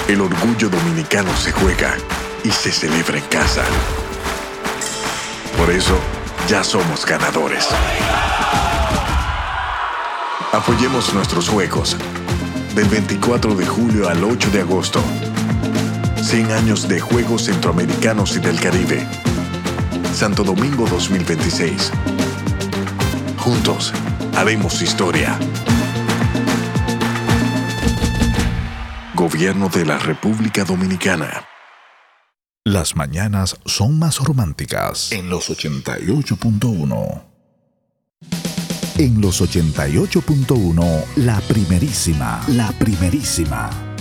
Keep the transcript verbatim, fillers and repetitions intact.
El orgullo dominicano se juega y se celebra en casa. Por eso, ya somos ganadores. Apoyemos nuestros juegos. Del veinticuatro de julio al ocho de agosto. cien años de Juegos Centroamericanos y del Caribe. Santo Domingo dos mil veintiséis. Juntos, haremos historia. Gobierno de la República Dominicana. Las mañanas son más románticas en los ochenta y ocho punto uno. En los ochenta y ocho punto uno, la primerísima, la primerísima.